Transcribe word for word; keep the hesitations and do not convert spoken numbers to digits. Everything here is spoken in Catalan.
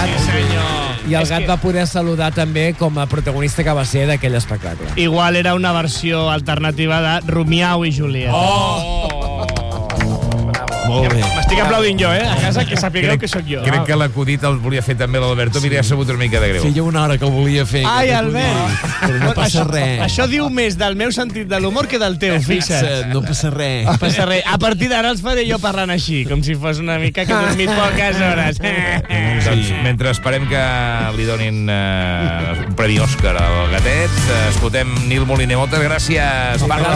gat. Sí, senyor. I el És gat que va poder saludar també com a protagonista que va ser d'aquell espectacle. igual era una versió alternativa de Romiau i Julieta. Oh! Molt bé. M'estic aplaudint jo, eh? A casa, que sapigueu que sóc jo. Crec que l'acudit el volia fer també l'Alberto, sí. M'hi ha sabut una mica de greu. Feia una hora que el volia fer. Ai, aquest Albert! acudit, Però no passa això, res. Això diu més del meu sentit de l'humor que del teu, fixa't. Fixa't, no passa res. No passa res. A partir d'ara els faré jo parlant així, com si fos una mica que he dormit poques hores. Doncs, mentre esperem que li donin uh, un premi Òscar al gatet, escoltem Nil Moliner. Moltes gràcies. Per